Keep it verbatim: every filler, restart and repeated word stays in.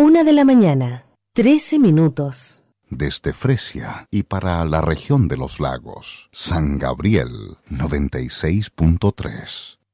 Una de la mañana, trece minutos. Desde Fresia y para la región de los lagos, San Gabriel noventa y seis punto tres.